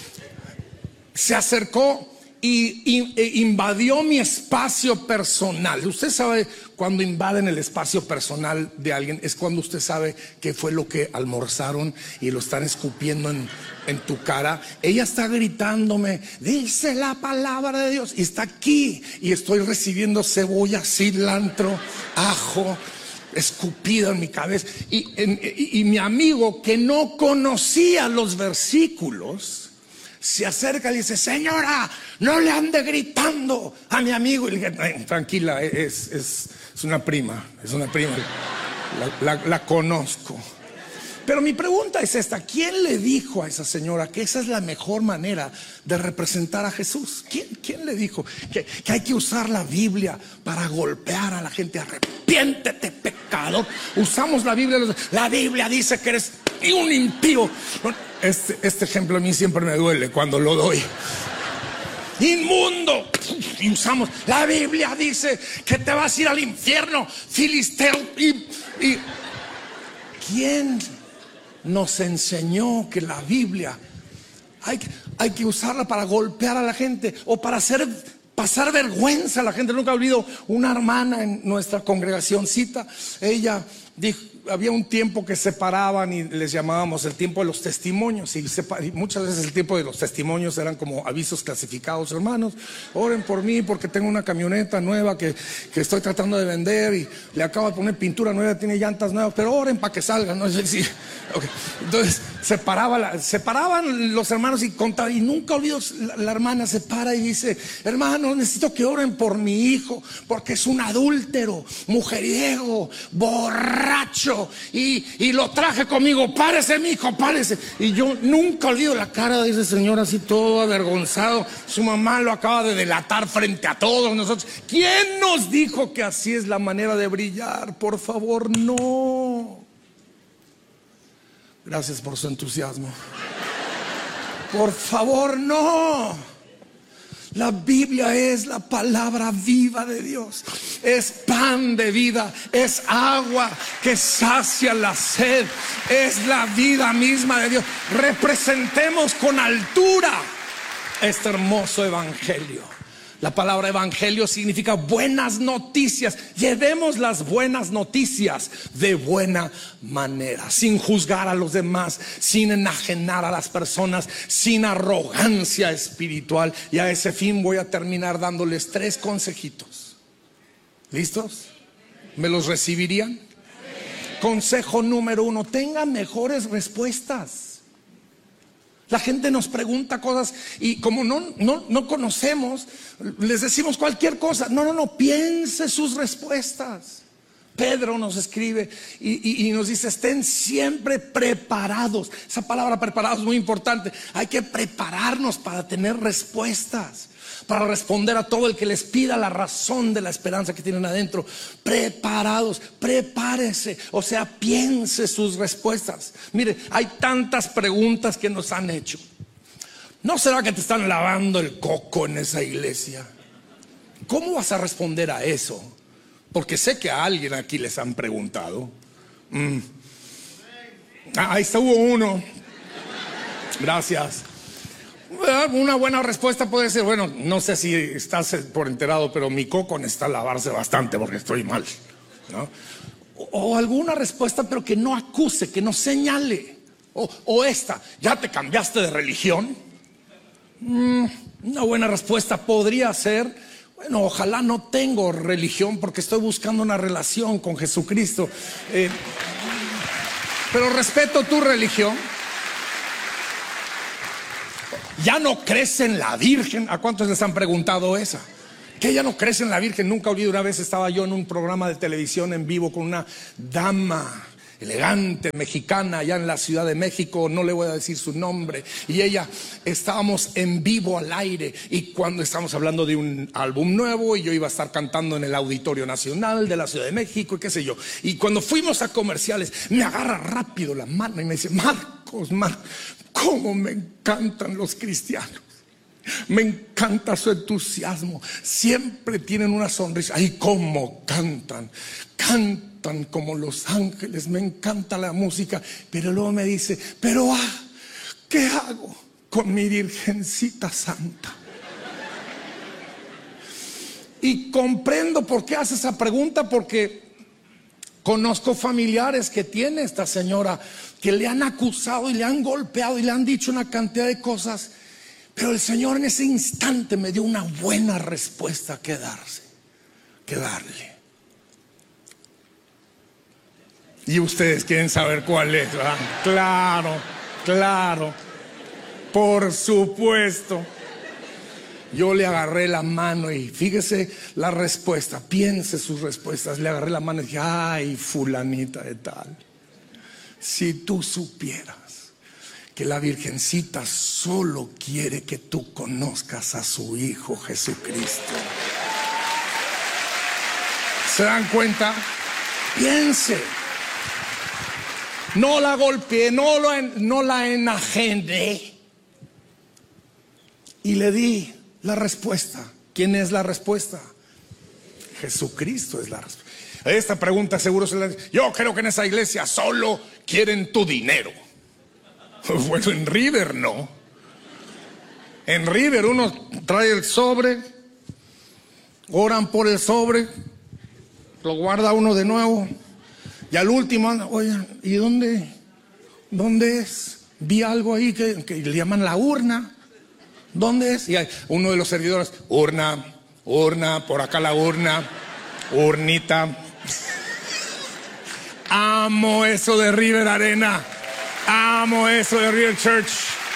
se acercó y, y e invadió mi espacio personal. Usted sabe, cuando invaden el espacio personal de alguien, es cuando usted sabe qué fue lo que almorzaron y lo están escupiendo en, en tu cara. Ella está gritándome, dice la palabra de Dios, y está aquí, y estoy recibiendo cebolla, cilantro, ajo escupido en mi cabeza. Y, y, y mi amigo, que no conocía los versículos, se acerca y dice, señora, no le ande gritando a mi amigo. Y le dije, tranquila, es, es, es una prima, es una prima, la, la, la conozco. Pero mi pregunta es esta: ¿quién le dijo a esa señora que esa es la mejor manera de representar a Jesús? ¿Quién, quién le dijo que, que hay que usar la Biblia para golpear a la gente? Arrepiéntete, pecador. Usamos la Biblia, la Biblia dice que eres un impío. Este, este ejemplo a mí siempre me duele cuando lo doy. Inmundo. Y usamos, la Biblia dice que te vas a ir al infierno, filisteo. Y, y ¿quién nos enseñó que la Biblia hay, hay que usarla para golpear a la gente o para hacer pasar vergüenza a la gente? Nunca olvido una hermana en nuestra congregacióncita. Ella dijo, había un tiempo que separaban y les llamábamos el tiempo de los testimonios, y, y muchas veces el tiempo de los testimonios eran como avisos clasificados. Hermanos, oren por mí porque tengo una camioneta nueva que, que estoy tratando de vender y le acabo de poner pintura nueva, tiene llantas nuevas, pero oren para que salgan, ¿no? Sí. Okay. Entonces separaba la, separaban los hermanos y contaban, y nunca olvido, la, la hermana se para y dice, hermanos, necesito que oren por mi hijo porque es un adúltero, mujeriego, borracho, Y, y lo traje conmigo. Párese, mi hijo, párese. Y yo nunca olvido la cara de ese señor, así todo avergonzado. Su mamá lo acaba de delatar frente a todos nosotros. ¿Quién nos dijo que así es la manera de brillar? Por favor, no. Gracias por su entusiasmo. Por favor, no. La Biblia es la palabra viva de Dios. Es pan de vida, es agua que sacia la sed, es la vida misma de Dios. Representemos con altura este hermoso evangelio. La palabra evangelio significa buenas noticias. Llevemos las buenas noticias de buena manera, sin juzgar a los demás, sin enajenar a las personas, sin arrogancia espiritual. Y a ese fin voy a terminar dándoles tres consejitos. ¿Listos? ¿Me los recibirían? Consejo número uno: tengan mejores respuestas. La gente nos pregunta cosas y como no, no, no conocemos, les decimos cualquier cosa. No, no, no, piense sus respuestas. Pedro nos escribe y, y, y nos dice, estén siempre preparados. Esa palabra preparados es muy importante. Hay que prepararnos para tener respuestas, para responder a todo el que les pida la razón de la esperanza que tienen adentro. Preparados, prepárese, o sea, piense sus respuestas. Mire, hay tantas preguntas que nos han hecho. ¿No será que te están lavando el coco en esa iglesia? ¿Cómo vas a responder a eso? Porque sé que a alguien aquí les han preguntado. Mm. Ah, ahí está, hubo uno. Gracias. Una buena respuesta puede ser, bueno, no sé si estás por enterado, pero mi coco necesita lavarse bastante porque estoy mal, ¿no? O, o alguna respuesta, pero que no acuse, que no señale. O, o esta, ¿ya te cambiaste de religión? Mm, una buena respuesta podría ser, Bueno, ojalá no tengo religión porque estoy buscando una relación con Jesucristo. Eh, pero respeto tu religión. ¿Ya no crees en la Virgen? ¿A cuántos les han preguntado esa? ¿Que ya no crees en la Virgen? Nunca olvido, una vez estaba yo en un programa de televisión en vivo con una dama elegante mexicana allá en la Ciudad de México, no le voy a decir su nombre, y ella, estábamos en vivo al aire, y cuando estábamos hablando de un álbum nuevo, y yo iba a estar cantando en el Auditorio Nacional de la Ciudad de México, y qué sé yo, y cuando fuimos a comerciales, me agarra rápido la mano y me dice: Marcos, Marcos, cómo me encantan los cristianos, me encanta su entusiasmo, siempre tienen una sonrisa, ay, cómo cantan, cantan como los ángeles, me encanta la música. Pero luego me dice: pero ah, ¿qué hago con mi Virgencita Santa? Y comprendo por qué hace esa pregunta, porque conozco familiares que tiene esta señora, que le han acusado y le han golpeado y le han dicho una cantidad de cosas, pero el Señor en ese instante me dio una buena respuesta que darse, que darle. Y ustedes quieren saber cuál es, ¿verdad? Claro, claro, por supuesto. Yo le agarré la mano y fíjese la respuesta, piense sus respuestas. Le agarré la mano y dije: ay, fulanita de tal, si tú supieras que la Virgencita solo quiere que tú conozcas a su Hijo Jesucristo. ¿Se dan cuenta? Piense. No la golpeé, no, lo, no la enajené. Y le di la respuesta. ¿Quién es la respuesta? Jesucristo es la respuesta. Esta pregunta seguro se la... Yo creo que en esa iglesia solo quieren tu dinero. Bueno, en River no. En River uno trae el sobre, oran por el sobre, lo guarda uno de nuevo, y al último anda: oigan, ¿y dónde, dónde es? Vi algo ahí que, que le llaman la urna. ¿Dónde es? Y hay uno de los servidores: urna, urna, por acá la urna, urnita. Amo eso de River Arena. Amo eso de River Church.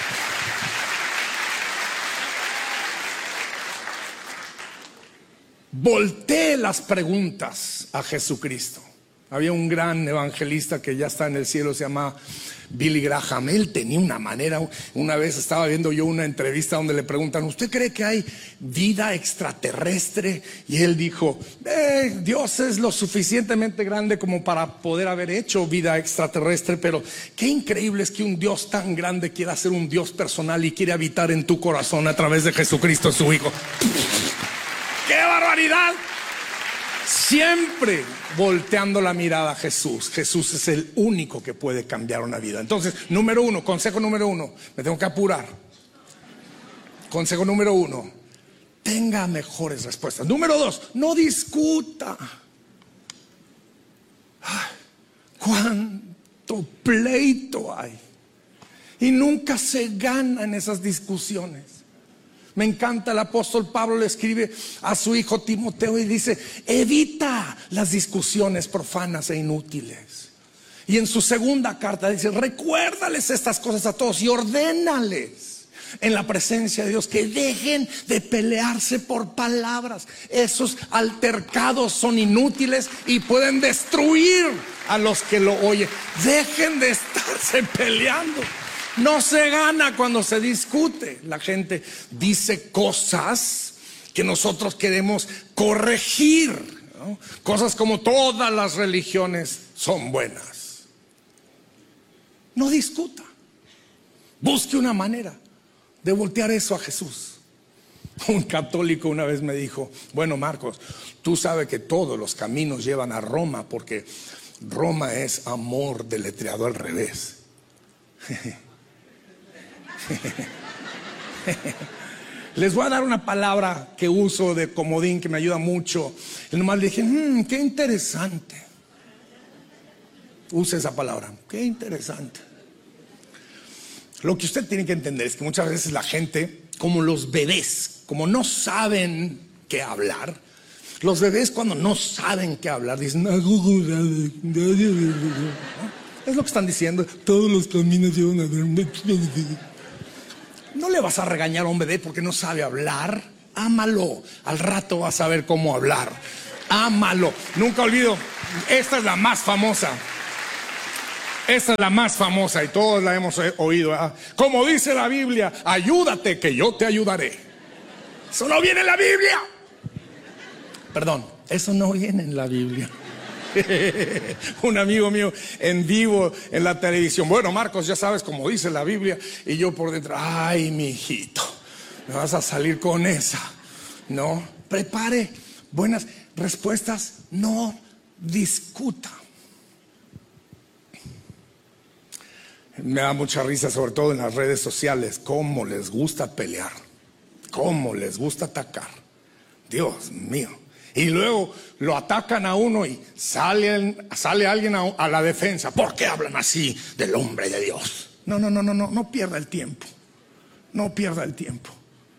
Volteé las preguntas a Jesucristo. Había un gran evangelista que ya está en el cielo, se llama Billy Graham. Él tenía una manera. Una vez estaba viendo yo una entrevista donde le preguntan: ¿usted cree que hay vida extraterrestre? Y él dijo: eh, Dios es lo suficientemente grande como para poder haber hecho vida extraterrestre, pero qué increíble es que un Dios tan grande quiera ser un Dios personal y quiere habitar en tu corazón a través de Jesucristo, su Hijo. ¡Qué barbaridad! Siempre volteando la mirada a Jesús. Jesús es el único que puede cambiar una vida. Entonces, número uno, consejo número uno, me tengo que apurar. Consejo número uno: tenga mejores respuestas. Número dos, no discuta. Ay, cuánto pleito hay y nunca se gana en esas discusiones. Me encanta, el apóstol Pablo le escribe a su hijo Timoteo y dice: evita las discusiones profanas e inútiles. Y en su segunda carta dice: recuérdales estas cosas a todos y ordénales en la presencia de Dios que dejen de pelearse por palabras. Esos altercados son inútiles y pueden destruir a los que lo oyen. Dejen de estarse peleando. No se gana cuando se discute. La gente dice cosas que nosotros queremos corregir, ¿no? Cosas como: todas las religiones son buenas. No discuta. Busque una manera de voltear eso a Jesús. Un católico una vez me dijo: bueno, Marcos, tú sabes que todos los caminos llevan a Roma, porque Roma es amor deletreado al revés. Les voy a dar una palabra que uso de comodín que me ayuda mucho. Y nomás le dije: mmm, qué interesante. Use esa palabra, qué interesante. Lo que usted tiene que entender es que muchas veces la gente, como los bebés, como no saben qué hablar. Los bebés cuando no saben qué hablar dicen, ¿no? Es lo que están diciendo, todos los caminos llevan a ver. No le vas a regañar a un bebé porque no sabe hablar. Ámalo, al rato vas a ver cómo hablar. Ámalo. Nunca olvido, esta es la más famosa. Esta es la más famosa y todos la hemos oído. ¿eh? Como dice la Biblia, ayúdate que yo te ayudaré. Eso no viene en la Biblia. Perdón, eso no viene en la Biblia. Un amigo mío en vivo en la televisión. Bueno, Marcos, ya sabes cómo dice la Biblia. Y yo por dentro, ay, mi hijito, me vas a salir con esa. No, prepare buenas respuestas, no discuta. Me da mucha risa, sobre todo en las redes sociales, cómo les gusta pelear, cómo les gusta atacar. Dios mío. Y luego lo atacan a uno y sale, sale alguien a, a la defensa. ¿Por qué hablan así del hombre de Dios? No, no, no, no, no, no pierda el tiempo. No pierda el tiempo.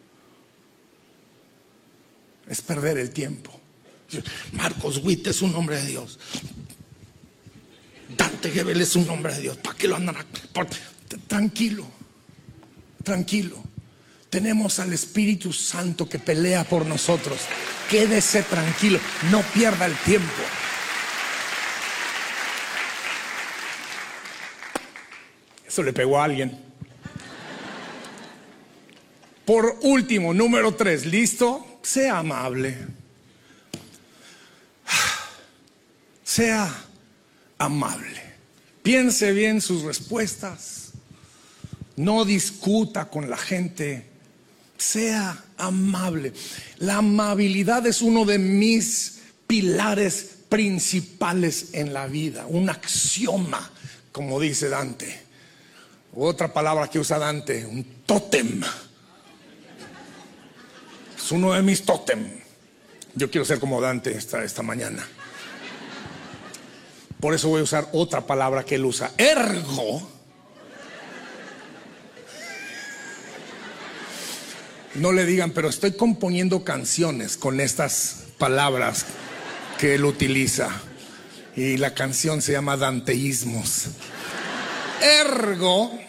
Es perder el tiempo. Marcos Witt es un hombre de Dios. Dante Gebel es un hombre de Dios. ¿Para qué lo andan a... Tranquilo, tranquilo. Tenemos al Espíritu Santo que pelea por nosotros. Quédese tranquilo, no pierda el tiempo. Eso le pegó a alguien. Por último, número tres, ¿listo? Sea amable. Sea amable. Piense bien sus respuestas. No discuta con la gente. Sea amable. La amabilidad es uno de mis pilares principales en la vida. Un axioma, como dice Dante. Otra palabra que usa Dante, un tótem. Es uno de mis tótem. Yo quiero ser como Dante esta, esta mañana. Por eso voy a usar otra palabra que él usa. Ergo. No le digan, pero estoy componiendo canciones con estas palabras que él utiliza. Y la canción se llama Danteísmos. Ergo,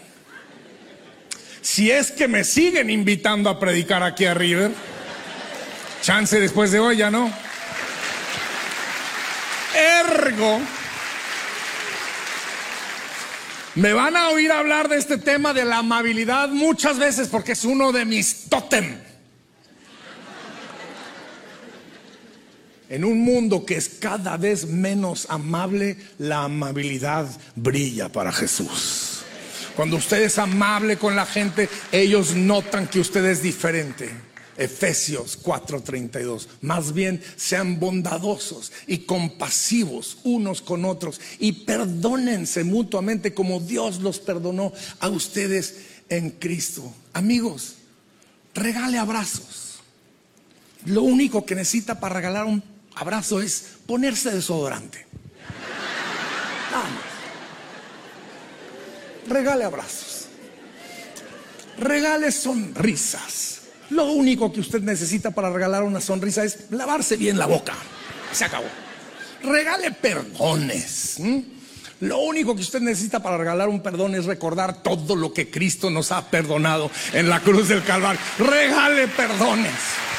si es que me siguen invitando a predicar aquí a River, chance después de hoy, ya no. Ergo, me van a oír hablar de este tema de la amabilidad muchas veces porque es uno de mis tótem. En un mundo que es cada vez menos amable, la amabilidad brilla para Jesús. Cuando usted es amable con la gente, ellos notan que usted es diferente. Efesios cuatro treinta y dos. Más bien sean bondadosos y compasivos unos con otros y perdónense mutuamente como Dios los perdonó a ustedes en Cristo. Amigos, regale abrazos. Lo único que necesita para regalar un abrazo es ponerse desodorante. Vamos. Regale abrazos. Regale sonrisas. Lo único que usted necesita para regalar una sonrisa es lavarse bien la boca. Se acabó. Regale perdones. ¿Mm? Lo único que usted necesita para regalar un perdón es recordar todo lo que Cristo nos ha perdonado en la cruz del Calvario. Regale perdones.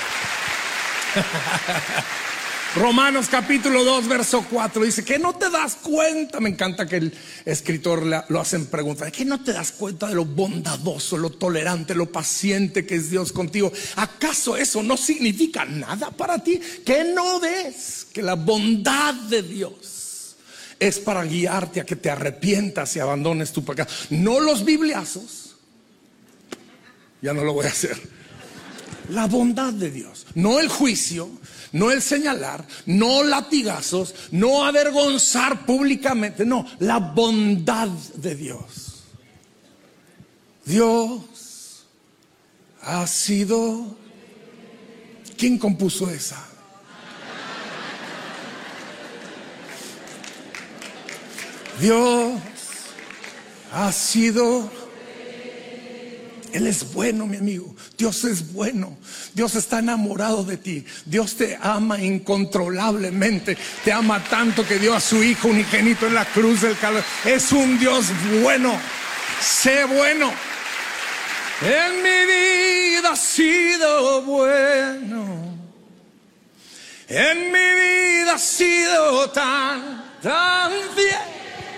Romanos capítulo dos verso cuatro dice que no te das cuenta. Me encanta que el escritor lo hacen preguntar, que no te das cuenta de lo bondadoso, lo tolerante, lo paciente que es Dios contigo. ¿Acaso eso no significa nada para ti? Que no ves que la bondad de Dios es para guiarte a que te arrepientas y abandones tu pecado. No los bibliazos. Ya no lo voy a hacer. La bondad de Dios, no el juicio, no el señalar, no latigazos, no avergonzar públicamente, no, la bondad de Dios. Dios ha sido... ¿Quién compuso esa? Dios ha sido... Él es bueno, mi amigo. Dios es bueno. Dios está enamorado de ti. Dios te ama incontrolablemente. Te ama tanto que dio a su Hijo unigénito en la cruz del Calvario. Es un Dios bueno. Sé bueno. En mi vida ha sido bueno. En mi vida ha sido tan, tan fiel.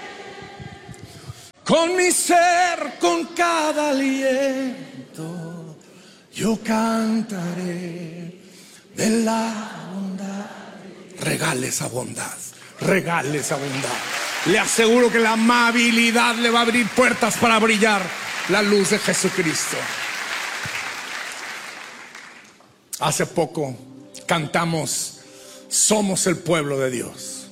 Con mi ser, con cada aliento, yo cantaré de la bondad. Regale esa bondad, regale esa bondad. Le aseguro que la amabilidad le va a abrir puertas para brillar la luz de Jesucristo. Hace poco cantamos, somos el pueblo de Dios.